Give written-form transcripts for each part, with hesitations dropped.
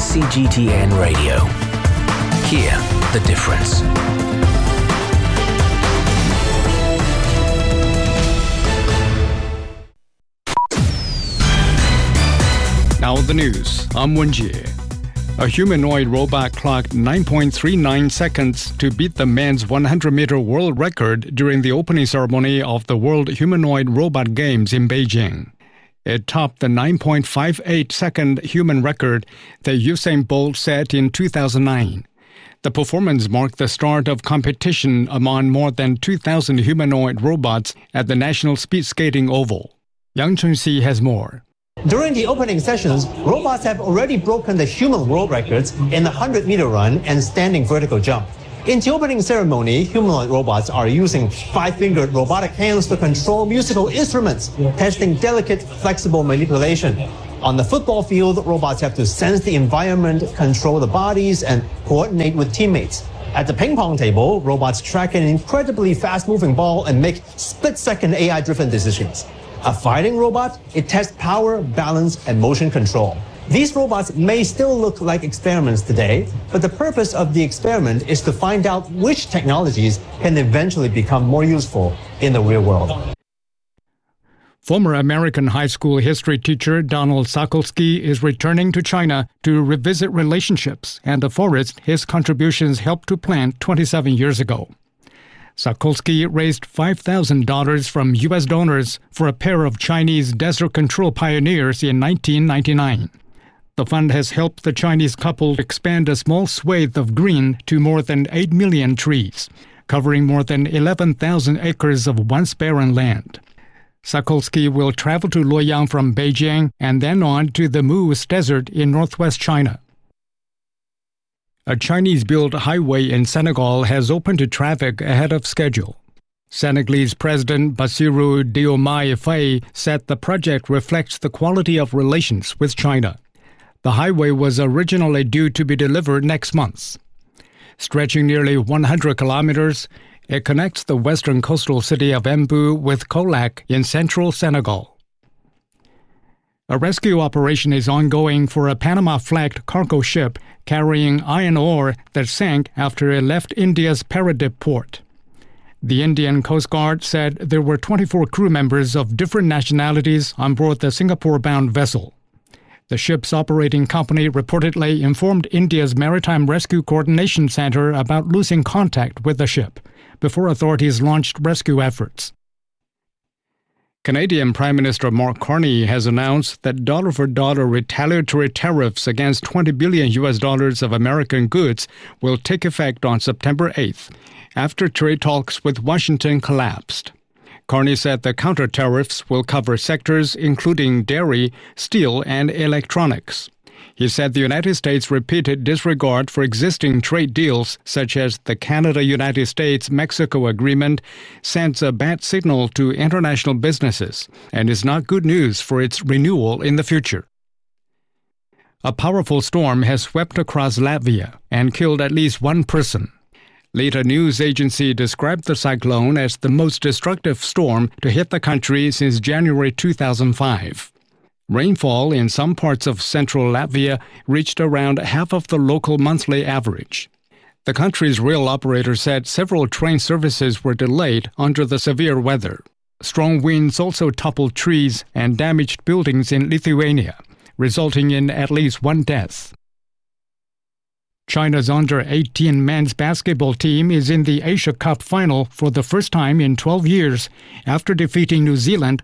CGTN Radio. Hear the difference. Now the news. I'm Wenjie. A humanoid robot clocked 9.39 seconds to beat the men's 100-meter world record during the opening ceremony of the World Humanoid Robot Games in Beijing. It topped the 9.58-second human record that Usain Bolt set in 2009. The performance marked the start of competition among more than 2,000 humanoid robots at the National Speed Skating Oval. Yang Chun-si has more. During the opening sessions, robots have already broken the human world records in the 100-meter run and standing vertical jump. In the opening ceremony, humanoid robots are using 5-fingered robotic hands to control musical instruments, testing delicate, flexible manipulation. On the football field, robots have to sense the environment, control the bodies, and coordinate with teammates. At the ping pong table, robots track an incredibly fast-moving ball and make split-second AI-driven decisions. A fighting robot, it tests power, balance, and motion control. These robots may still look like experiments today, but the purpose of the experiment is to find out which technologies can eventually become more useful in the real world. Former American high school history teacher Donald Sokolsky is returning to China to revisit relationships and the forest his contributions helped to plant 27 years ago. Sokolsky raised $5,000 from U.S. donors for a pair of Chinese desert control pioneers in 1999. The fund has helped the Chinese couple expand a small swathe of green to more than 8 million trees, covering more than 11,000 acres of once barren land. Sokolsky will travel to Luoyang from Beijing and then on to the Moose Desert in northwest China. A Chinese-built highway in Senegal has opened to traffic ahead of schedule. Senegalese President Bassirou Diomaye Faye said the project reflects the quality of relations with China. The highway was originally due to be delivered next month. Stretching nearly 100 kilometers, it connects the western coastal city of Embu with Colac in central Senegal. A rescue operation is ongoing for a Panama-flagged cargo ship carrying iron ore that sank after it left India's Paradip port. The Indian Coast Guard said there were 24 crew members of different nationalities on board the Singapore-bound vessel. The ship's operating company reportedly informed India's Maritime Rescue Coordination Center about losing contact with the ship before authorities launched rescue efforts. Canadian Prime Minister Mark Carney has announced that dollar-for-dollar retaliatory tariffs against $20 billion of American goods will take effect on September 8th, after trade talks with Washington collapsed. Carney said the counter-tariffs will cover sectors including dairy, steel, and electronics. He said the United States' repeated disregard for existing trade deals, such as the Canada-United States-Mexico agreement, sends a bad signal to international businesses and is not good news for its renewal in the future. A powerful storm has swept across Latvia and killed at least one person. Later news agency described the cyclone as the most destructive storm to hit the country since January 2005. Rainfall in some parts of central Latvia reached around half of the local monthly average. The country's rail operator said several train services were delayed under the severe weather. Strong winds also toppled trees and damaged buildings in Lithuania, resulting in at least one death. China's under-18 men's basketball team is in the Asia Cup final for the first time in 12 years after defeating New Zealand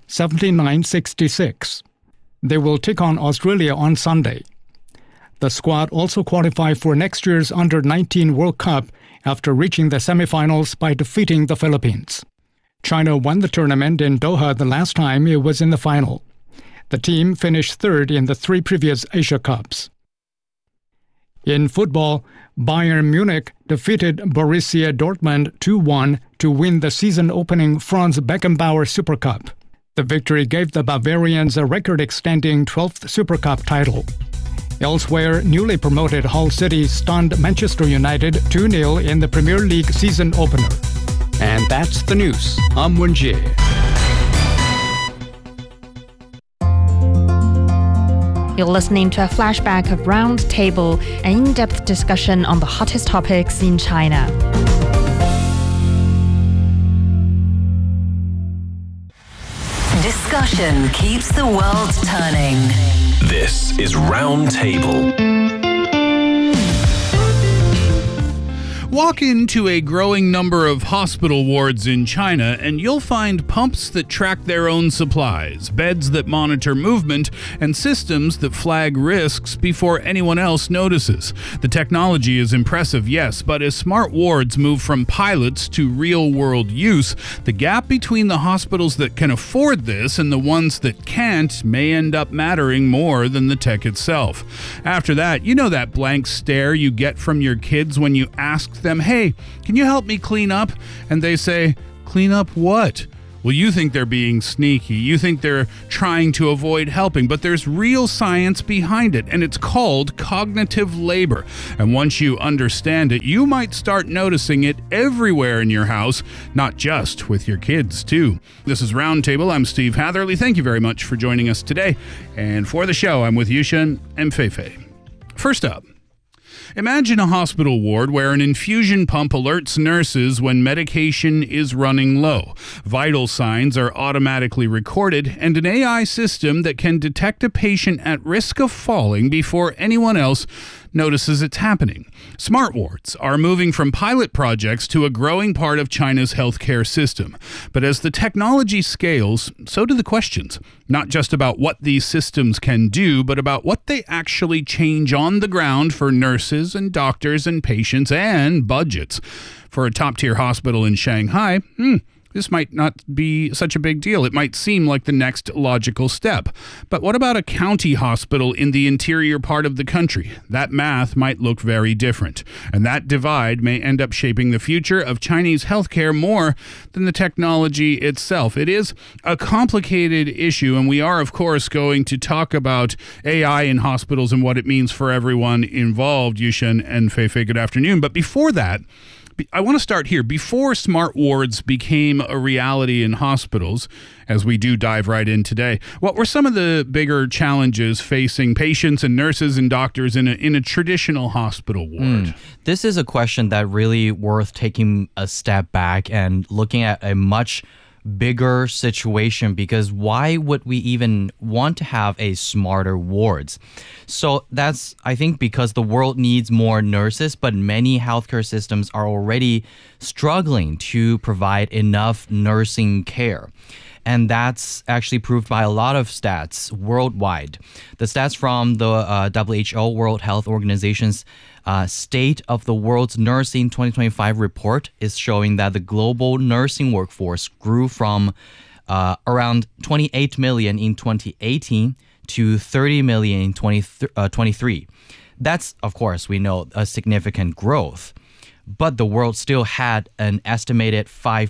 79-66. They will take on Australia on Sunday. The squad also qualified for next year's Under-19 World Cup after reaching the semifinals by defeating the Philippines. China won the tournament in Doha the last time it was in the final. The team finished third in the 3 previous Asia Cups. In football, Bayern Munich defeated Borussia Dortmund 2-1 to win the season-opening Franz Beckenbauer Super Cup. The victory gave the Bavarians a record-extending 12th Super Cup title. Elsewhere, newly promoted Hull City stunned Manchester United 2-0 in the Premier League season opener. And that's the news. I'm Wenjie. You're listening to a flashback of Roundtable, an in-depth discussion on the hottest topics in China. Discussion keeps the world turning. This is Roundtable. Walk into a growing number of hospital wards in China and you'll find pumps that track their own supplies, beds that monitor movement, and systems that flag risks before anyone else notices. The technology is impressive, yes, but as smart wards move from pilots to real-world use, the gap between the hospitals that can afford this and the ones that can't may end up mattering more than the tech itself. After that, you know that blank stare you get from your kids when you ask them, "Hey, can you help me clean up?" And they say, "Clean up what?" Well, you think they're being sneaky. You think they're trying to avoid helping, but there's real science behind it, and it's called cognitive labor. And once you understand it, you might start noticing it everywhere in your house, not just with your kids, too. This is Roundtable. I'm Steve Hatherley. Thank you very much for joining us today. And for the show, I'm with Yushen and Feifei. First up, imagine a hospital ward where an infusion pump alerts nurses when medication is running low. Vital signs are automatically recorded, and an AI system that can detect a patient at risk of falling before anyone else notices it's happening. Smart wards are moving from pilot projects to a growing part of China's healthcare system. But as the technology scales, so do the questions. Not just about what these systems can do, but about what they actually change on the ground for nurses and doctors and patients and budgets. For a top-tier hospital in Shanghai, this might not be such a big deal. It might seem like the next logical step. But what about a county hospital in the interior part of the country? That math might look very different. And that divide may end up shaping the future of Chinese healthcare more than the technology itself. It is a complicated issue, and we are, of course, going to talk about AI in hospitals and what it means for everyone involved. Yushen and Feifei, good afternoon. But before that, I want to start here. Before smart wards became a reality in hospitals, as we do dive right in today, what were some of the bigger challenges facing patients and nurses and doctors in a traditional hospital ward? This is a question that really worth taking a step back and looking at a much bigger situation, because why would we even want to have a smarter wards? So that's, I think, because the world needs more nurses, but many healthcare systems are already struggling to provide enough nursing care. And that's actually proved by a lot of stats worldwide. The stats from the WHO, World Health Organization's State of the World's Nursing 2025 report is showing that the global nursing workforce grew from around 28 million in 2018 to 30 million in 2023. That's, of course, we know, a significant growth. But the world still had an estimated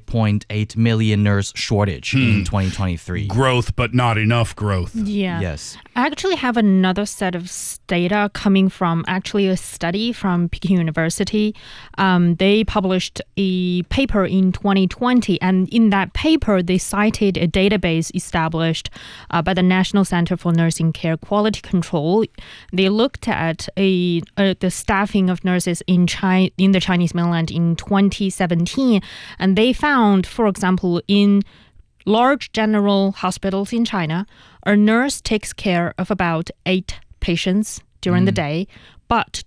5.8 million nurse shortage in 2023. Growth, but not enough growth. Yeah. Yes. I actually have another set of data coming from actually a study from Peking University. They published a paper in 2020, and in that paper, they cited a database established by the National Center for Nursing Care Quality Control. They looked at the staffing of nurses in the Chinese mainland in 2017, and they found, for example, in large general hospitals in China, a nurse takes care of about 8 patients during the day, but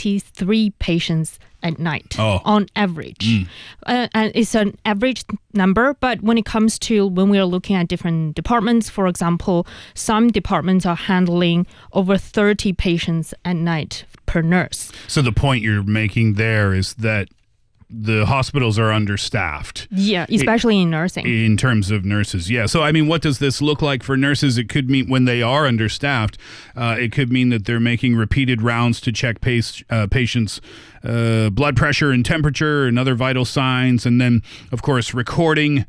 23 patients at night on average. And it's an average number, but when it comes to when we are looking at different departments, for example, some departments are handling over 30 patients at night per nurse. So the point you're making there is that the hospitals are understaffed. Yeah, especially in nursing. In terms of nurses, yeah. So, I mean, what does this look like for nurses? It could mean when they are understaffed, it could mean that they're making repeated rounds to check patients' blood pressure and temperature and other vital signs, and then, of course, recording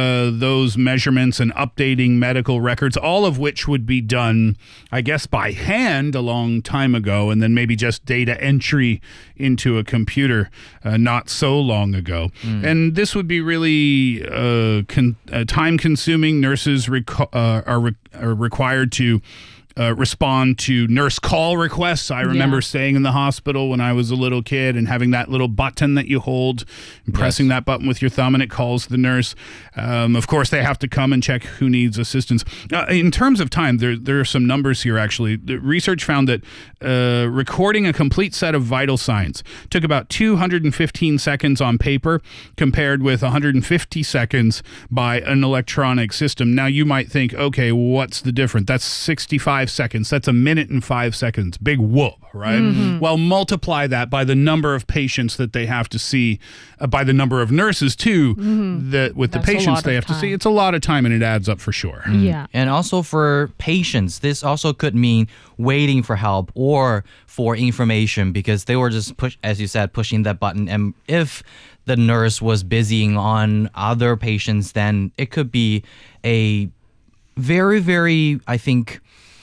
those measurements and updating medical records, all of which would be done, I guess, by hand a long time ago, and then maybe just data entry into a computer not so long ago. And this would be really time-consuming. Nurses are required to respond to nurse call requests. I remember staying in the hospital when I was a little kid and having that little button that you hold and pressing that button with your thumb and it calls the nurse. Of course, they have to come and check who needs assistance. In terms of time, there are some numbers here, actually. The research found that recording a complete set of vital signs took about 215 seconds on paper compared with 150 seconds by an electronic system. Now, you might think, okay, what's the difference? That's 65 seconds. That's a minute and 5 seconds. Big whoop, right? Well, multiply that by the number of patients that they have to see, by the number of nurses, too, that with the patients they have to see. It's a lot of time, and it adds up for sure. Yeah. And also for patients, this also could mean waiting for help or for information because they were just as you said, pushing that button. And if the nurse was busying on other patients, then it could be a very, very, I think,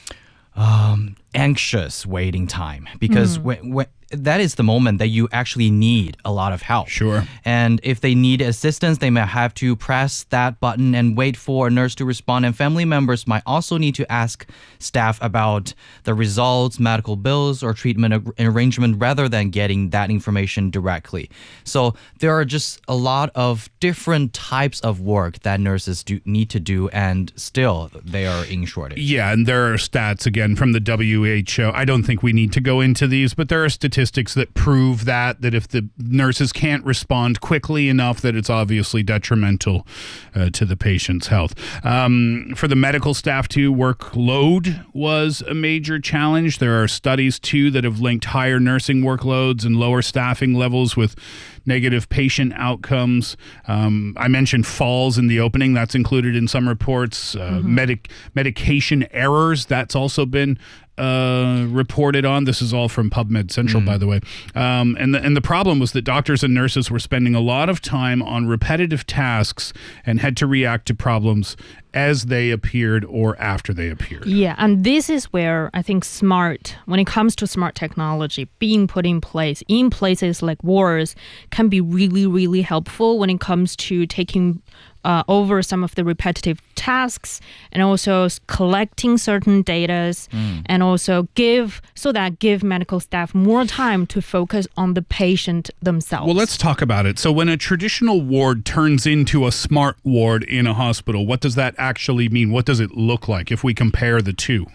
anxious waiting time because when that is the moment that you actually need a lot of help. Sure. And if they need assistance, they may have to press that button and wait for a nurse to respond. And family members might also need to ask staff about the results, medical bills, or treatment arrangement rather than getting that information directly. So there are just a lot of different types of work that nurses need to do, and still they are in shortage. Yeah, and there are stats, again, from the WHO. I don't think we need to go into these, but there are statistics that prove that if the nurses can't respond quickly enough, that it's obviously detrimental to the patient's health. For the medical staff, too, workload was a major challenge. There are studies, too, that have linked higher nursing workloads and lower staffing levels with negative patient outcomes. I mentioned falls in the opening. That's included in some reports. Medication errors, that's also been reported on. This is all from PubMed Central, by the way. And the problem was that doctors and nurses were spending a lot of time on repetitive tasks and had to react to problems as they appeared or after they appeared. Yeah, and this is where I think when it comes to smart technology being put in place in places like wards can be really, really helpful when it comes to taking over some of the repetitive tasks and also collecting certain data and also give medical staff more time to focus on the patient themselves. Well, let's talk about it. So when a traditional ward turns into a smart ward in a hospital, what does that actually mean? What does it look like if we compare the two?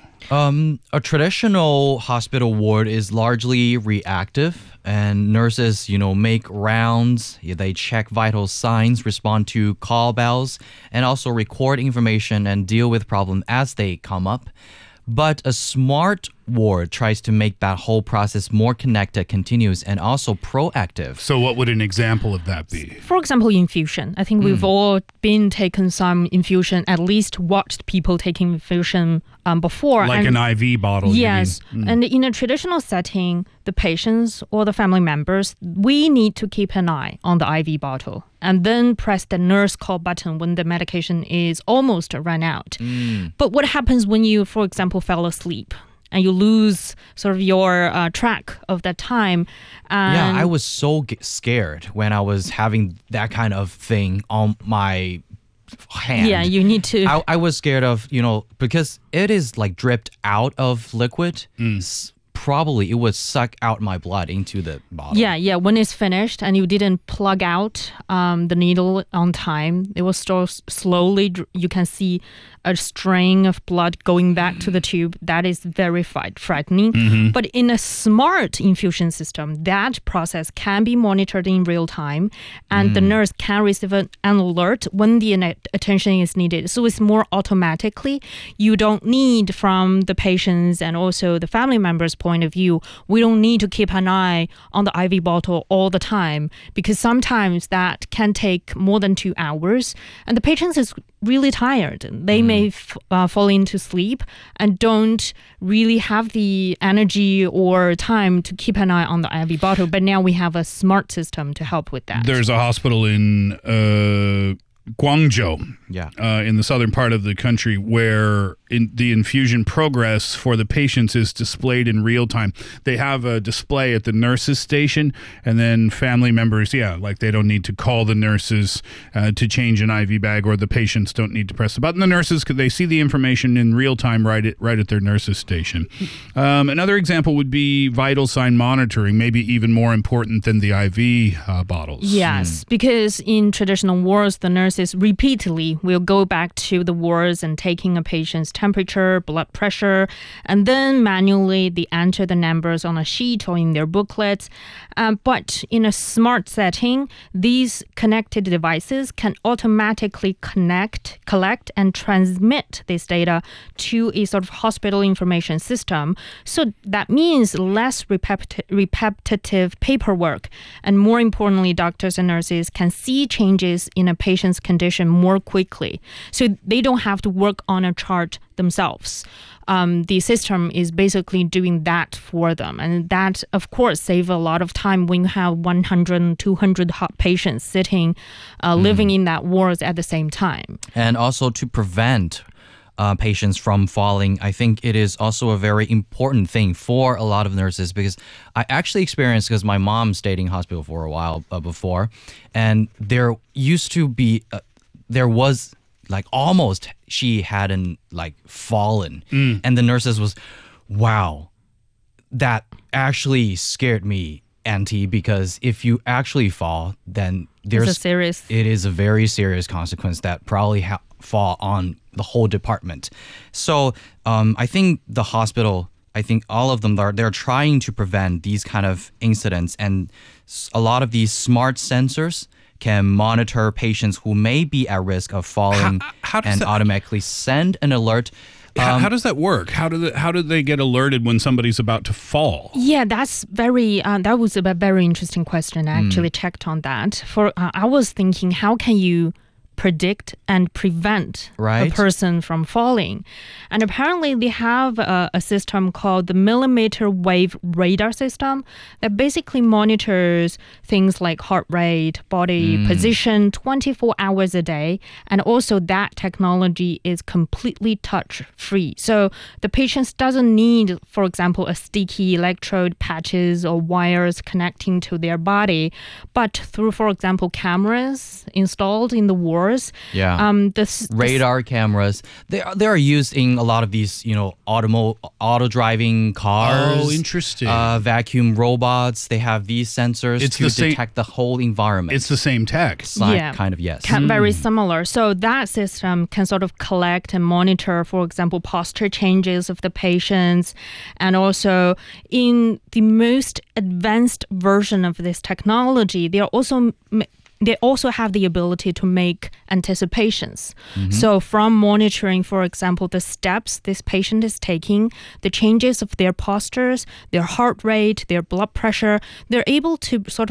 A traditional hospital ward is largely reactive, and nurses, make rounds. They check vital signs, respond to call bells, and also record information and deal with problems as they come up. But a smart ward tries to make that whole process more connected, continuous, and also proactive. So what would an example of that be? For example, infusion. I think we've all been taken some infusion, at least watched people taking infusion before. Like an IV bottle. Yes. And in a traditional setting, the patients or the family members, we need to keep an eye on the IV bottle and then press the nurse call button when the medication is almost run out. But what happens when you, for example, fell asleep? And you lose sort of your track of that time. Yeah, I was so scared when I was having that kind of thing on my hand. Yeah, you need to. I was scared of, because it is like dripped out of liquid. Probably it would suck out my blood into the bottle. Yeah. When it's finished and you didn't plug out the needle on time, it will still slowly, you can see a string of blood going back to the tube. That is very frightening. But in a smart infusion system, that process can be monitored in real time, and the nurse can receive an alert when the attention is needed. So it's more automatically. You don't need, from the patients and also the family members' point of view, we don't need to keep an eye on the IV bottle all the time, because sometimes that can take more than 2 hours, and the patient is really tired. They may fall into sleep and don't really have the energy or time to keep an eye on the IV bottle. But now we have a smart system to help with that. There's a hospital in Guangzhou, Yeah. in the southern part of the country, where the infusion progress for the patients is displayed in real time. They have a display at the nurses' station, and then family members, they don't need to call the nurses to change an IV bag, or the patients don't need to press the button. The nurses, they see the information in real time right at their nurses' station. Another example would be vital sign monitoring, maybe even more important than the IV bottles. Yes, because in traditional wards, the nurses repeatedly will go back to the wards and taking a patient's temperature, blood pressure, and then manually they enter the numbers on a sheet or in their booklets. But in a smart setting, these connected devices can automatically collect and transmit this data to a sort of hospital information system. So that means less repetitive paperwork. And more importantly, doctors and nurses can see changes in a patient's condition more quickly. So they don't have to work on a chart themselves. The system is basically doing that for them. And that, of course, saves a lot of time when you have 100 and 200 patients sitting, living in that ward at the same time. And also to prevent patients from falling, I think it is also a very important thing for a lot of nurses, because I actually experienced, because my mom stayed in hospital for a while before, and there used to be, there was almost she hadn't fallen, and the nurses was, wow, that actually scared me, Auntie, because if you actually fall, then it is a very serious consequence that probably fall on the whole department. So I think the hospital, I think all of them they're trying to prevent these kind of incidents, and a lot of these smart sensors can monitor patients who may be at risk of falling and automatically send an alert. How does that work? How do they get alerted when somebody's about to fall? Yeah, that's that was a very interesting question. I actually checked on that. I was thinking, how can you predict and prevent a person from falling? And apparently they have a system called the millimeter wave radar system that basically monitors things like heart rate, body position 24 hours a day. And also that technology is completely touch free. So the patient doesn't need, for example, a sticky electrode patches or wires connecting to their body, but through, for example, cameras installed in the wards. Yeah. Radar cameras. They are used in a lot of these, auto driving cars. Oh, interesting. Vacuum robots. They have these sensors to detect the whole environment. It's the same tech. Kind of, yes. Very similar. So that system can sort of collect and monitor, for example, posture changes of the patients. And also in the most advanced version of this technology, they also have the ability to make anticipations. So from monitoring, for example, the steps this patient is taking, the changes of their postures, their heart rate, their blood pressure, they're able to sort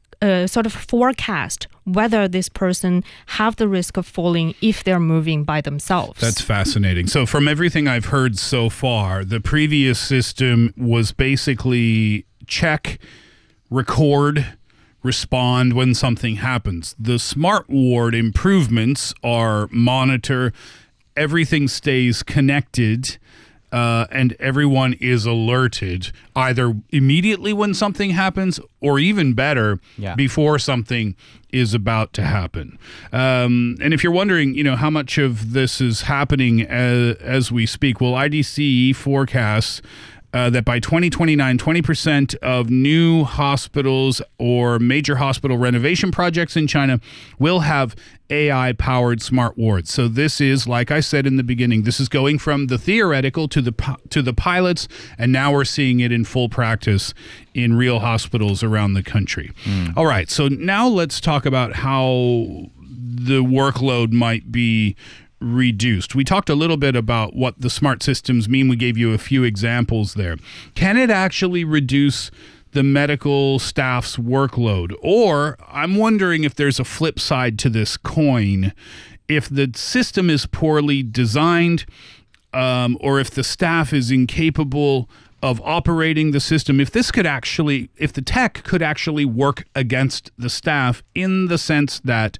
of forecast whether this person have the risk of falling if they're moving by themselves. That's fascinating. So from everything I've heard so far, the previous system was basically check, record, respond when something happens. The smart ward improvements are monitor, everything stays connected, and everyone is alerted either immediately when something happens, or even better, before something is about to happen. And if you're wondering, how much of this is happening as we speak, well, IDC forecasts that by 2029, 20% of new hospitals or major hospital renovation projects in China will have AI-powered smart wards. So this is, like I said in the beginning, this is going from the theoretical to the pilots, and now we're seeing it in full practice in real hospitals around the country. All right, so now let's talk about how the workload might be reduced. We talked a little bit about what the smart systems mean. We gave you a few examples there. Can it actually reduce the medical staff's workload? Or I'm wondering if there's a flip side to this coin. If the system is poorly designed, or if the staff is incapable of operating the system, if the tech could actually work against the staff, in the sense that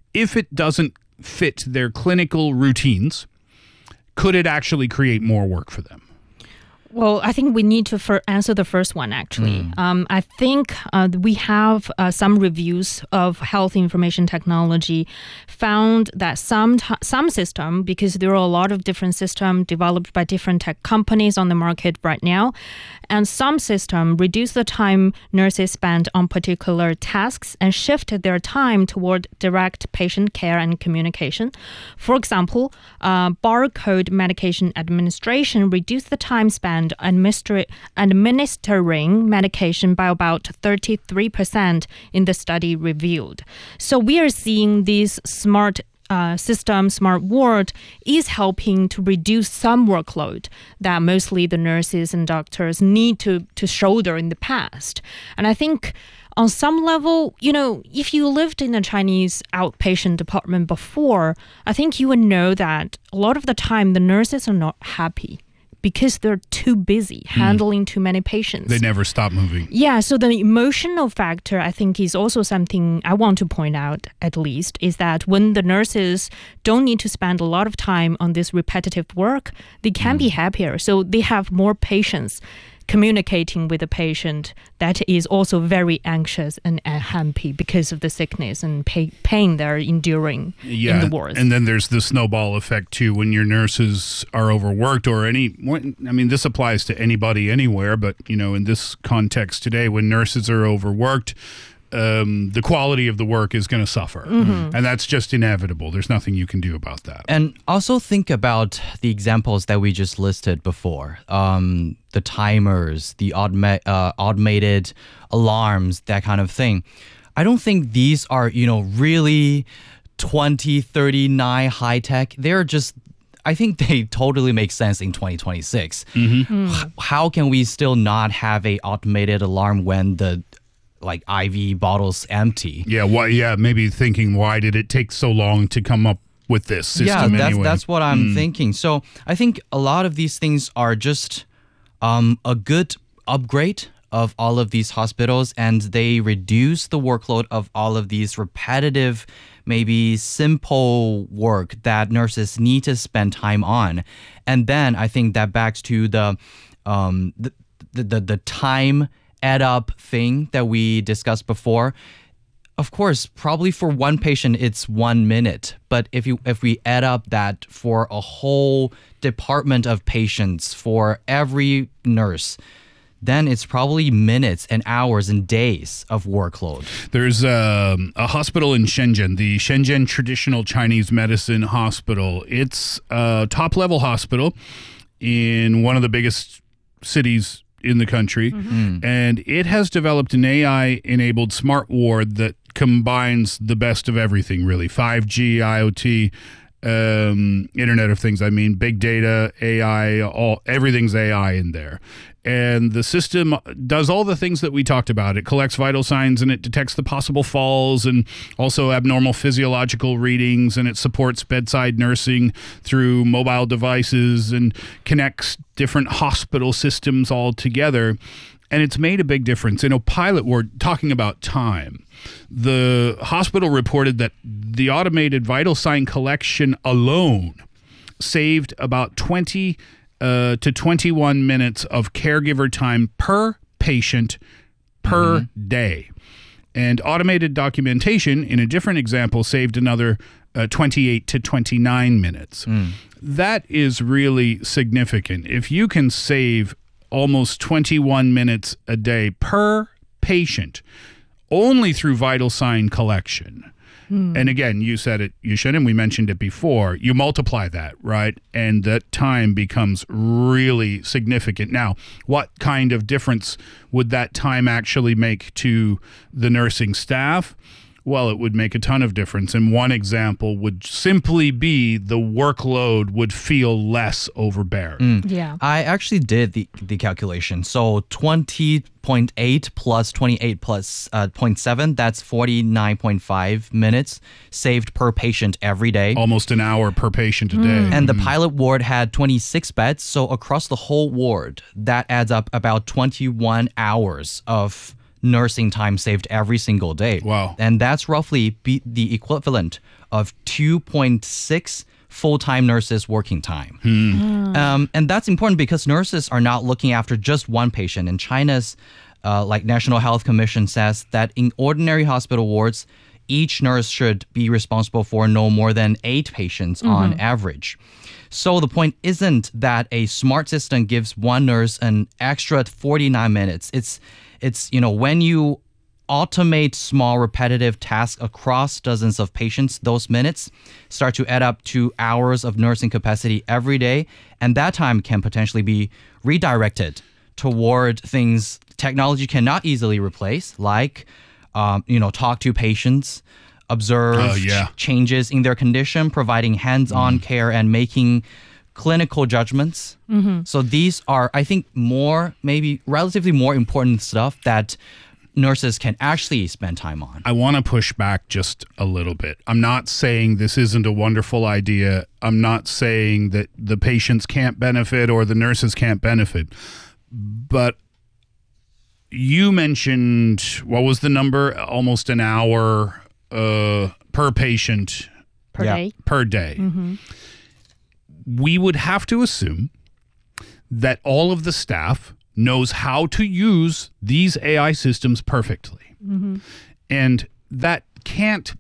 if it doesn't fit their clinical routines, could it actually create more work for them? Well, I think we need to answer the first one, actually. I think we have some reviews of health information technology found that some system, because there are a lot of different systems developed by different tech companies on the market right now, and some system reduce the time nurses spend on particular tasks and shift their time toward direct patient care and communication. For example, barcode medication administration reduced the time spent administering medication by about 33% in the study reviewed. So we are seeing these smart smart ward is helping to reduce some workload that mostly the nurses and doctors need to shoulder in the past. And I think on some level, if you lived in a Chinese outpatient department before, I think you would know that a lot of the time the nurses are not happy because they're too busy handling too many patients. They never stop moving. Yeah, so the emotional factor, I think, is also something I want to point out, at least, is that when the nurses don't need to spend a lot of time on this repetitive work, they can be happier. So they have more patience communicating with the patient that is also very anxious and unhappy because of the sickness and pain they're enduring in the wards. And then there's the snowball effect too when your nurses are overworked this applies to anybody anywhere, but in this context today, when nurses are overworked, the quality of the work is going to suffer. And that's just inevitable. There's nothing you can do about that. And also think about the examples that we just listed before. The timers, the automated alarms, that kind of thing. I don't think these are, really 2039 high-tech. They're just, I think they totally make sense in 2026. How can we still not have a automated alarm when the IV bottles empty? Maybe thinking, why did it take so long to come up with this system anyway? That's what I'm thinking. So I think a lot of these things are just a good upgrade of all of these hospitals, and they reduce the workload of all of these repetitive, maybe simple work that nurses need to spend time on. And then I think that backs to the time add up thing that we discussed before. Of course, probably for one patient, it's 1 minute. But if we add up that for a whole department of patients, for every nurse, then it's probably minutes and hours and days of workload. There's a hospital in Shenzhen, the Shenzhen Traditional Chinese Medicine Hospital. It's a top-level hospital in one of the biggest cities in the country, and it has developed an AI-enabled smart ward that combines the best of everything, really. 5G, IoT, Internet of Things, big data, AI, everything's AI in there. And the system does all the things that we talked about. It collects vital signs and it detects the possible falls and also abnormal physiological readings, and it supports bedside nursing through mobile devices and connects different hospital systems all together. And it's made a big difference. In a pilot ward, talking about time, the hospital reported that the automated vital sign collection alone saved about 20 to 21 minutes of caregiver time per patient per day. And automated documentation, in a different example, saved another 28 to 29 minutes. That is really significant. If you can save almost 21 minutes a day per patient only through vital sign collection. And again, you said it, Yushen, and we mentioned it before, you multiply that, right? And that time becomes really significant. Now, what kind of difference would that time actually make to the nursing staff? Well, it would make a ton of difference. And one example would simply be the workload would feel less overbearing. Yeah. I actually did the calculation. So 20.8 plus 28 plus 0.7, that's 49.5 minutes saved per patient every day. Almost an hour per patient a day. And the pilot ward had 26 beds. So across the whole ward, that adds up about 21 hours of nursing time saved every single day. Wow. And that's roughly the equivalent of 2.6 full-time nurses working time. And that's important because nurses are not looking after just one patient. And China's like National Health Commission says that in ordinary hospital wards, each nurse should be responsible for no more than 8 patients on average. So the point isn't that a smart system gives one nurse an extra 49 minutes. It's when you automate small repetitive tasks across dozens of patients, those minutes start to add up to hours of nursing capacity every day, and that time can potentially be redirected toward things technology cannot easily replace, like talk to patients, observe changes in their condition, providing hands-on care, and making clinical judgments. So these are, I think, maybe relatively more important stuff that nurses can actually spend time on. I want to push back just a little bit. I'm not saying this isn't a wonderful idea. I'm not saying that the patients can't benefit or the nurses can't benefit. But you mentioned, what was the number? Almost an hour per patient per day. Per day. We would have to assume that all of the staff knows how to use these AI systems perfectly. And that can't,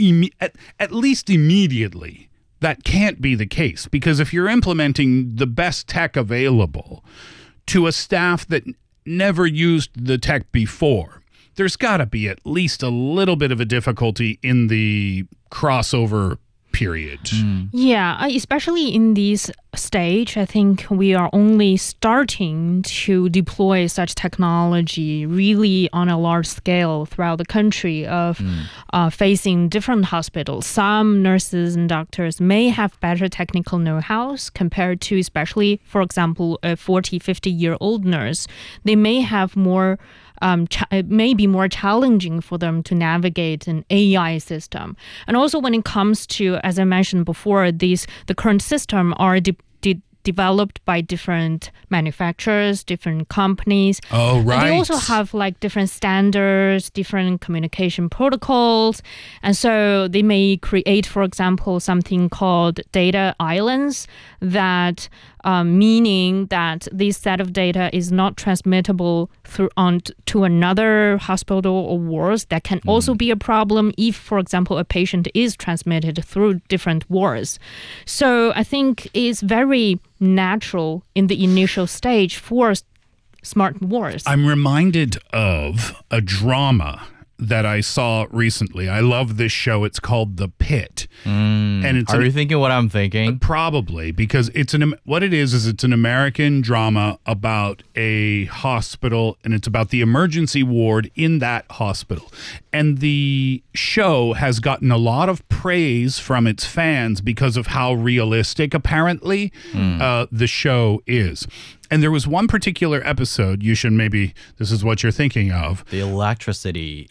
at least immediately, that can't be the case. Because if you're implementing the best tech available to a staff that never used the tech before, there's got to be at least a little bit of a difficulty in the crossover period. Yeah, especially in this stage, I think we are only starting to deploy such technology really on a large scale throughout the country of facing different hospitals. Some nurses and doctors may have better technical know-hows compared to, especially, for example, a 40, 50-year-old nurse. They may have more it may be more challenging for them to navigate an AI system. And also when it comes to, as I mentioned before, the current system are developed by different manufacturers, different companies. Oh, right. And they also have like different standards, different communication protocols. And so they may create, for example, something called data islands, that meaning that this set of data is not transmittable to another hospital or wards. That can also be a problem if, for example, a patient is transmitted through different wards. So I think it's very natural in the initial stage for smart wards. I'm reminded of a drama that I saw recently. I love this show. It's called The Pit. And it's Are you thinking what I'm thinking? Probably, because what it is it's an American drama about a hospital, and it's about the emergency ward in that hospital. And the show has gotten a lot of praise from its fans because of how realistic, apparently, the show is. And there was one particular episode, this is what you're thinking of. The electricity.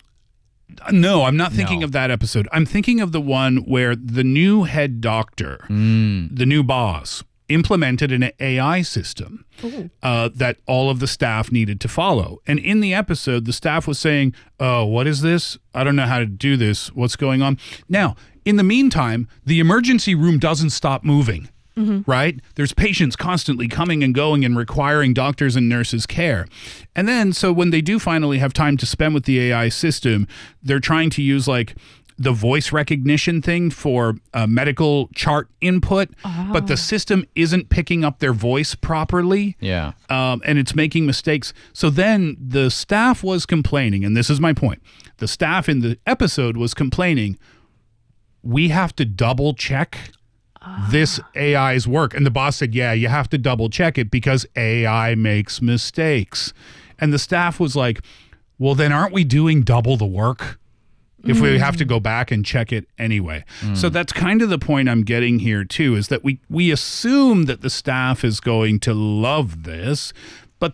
No, I'm not thinking of that episode. I'm thinking of the one where the new head doctor, the new boss, implemented an AI system that all of the staff needed to follow. And in the episode, the staff was saying, "Oh, what is this? I don't know how to do this. What's going on?" Now, in the meantime, the emergency room doesn't stop moving. Right? There's patients constantly coming and going and requiring doctors and nurses care. And then, so when they do finally have time to spend with the AI system, they're trying to use like the voice recognition thing for medical chart input, but the system isn't picking up their voice properly. Yeah. And it's making mistakes. So then the staff was complaining, and this is my point. The staff in the episode was complaining, we have to double check this AI's work. And the boss said, yeah, you have to double check it because AI makes mistakes. And the staff was like, well, then aren't we doing double the work if we have to go back and check it anyway? So that's kind of the point I'm getting here too, is that we assume that the staff is going to love this, but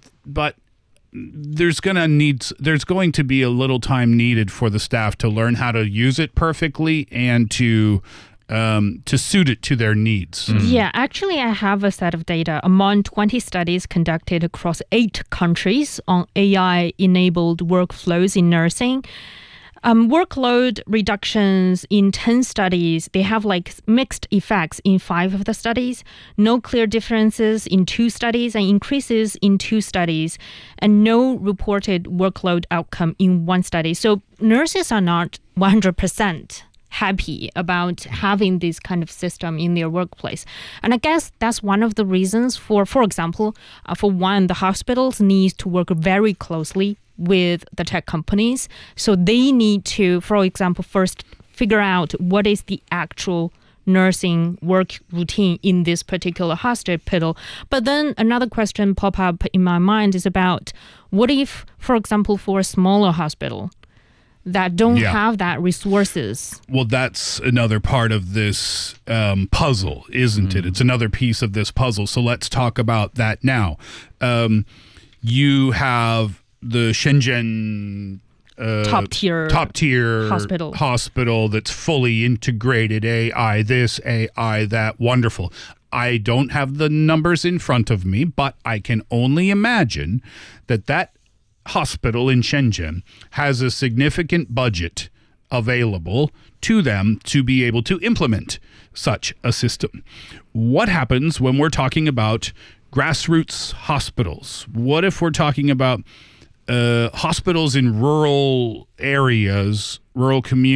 there's going to be a little time needed for the staff to learn how to use it perfectly and to to suit it to their needs. Yeah, actually, I have a set of data among 20 studies conducted across 8 countries on AI-enabled workflows in nursing. Workload reductions in 10 studies, they have like mixed effects in 5 of the studies, no clear differences in 2 studies and increases in 2 studies, and no reported workload outcome in 1 study. So nurses are not 100% happy about having this kind of system in their workplace. And I guess that's one of the reasons for example, for one, the hospitals need to work very closely with the tech companies. So they need to, for example, first figure out what is the actual nursing work routine in this particular hospital. But then another question pop up in my mind is about what if, for example, for a smaller hospital that don't have that resources. Well, that's another part of this puzzle, isn't it? It's another piece of this puzzle. So let's talk about that now. You have the Shenzhen top tier hospital that's fully integrated, AI this, AI that. Wonderful. I don't have the numbers in front of me, but I can only imagine that hospital in Shenzhen has a significant budget available to them to be able to implement such a system. What happens when we're talking about grassroots hospitals? What if we're talking about hospitals in rural areas, rural communities?